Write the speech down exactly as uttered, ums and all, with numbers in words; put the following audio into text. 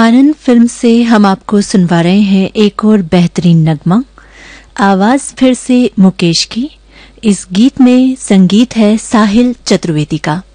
आनंद film से हम आपको सुनवा रहे हैं एक और बेहतरीन नगमा। आवाज फिर से मुकेश की। इस गीत में संगीत है साहिल चतुर्वेदी का।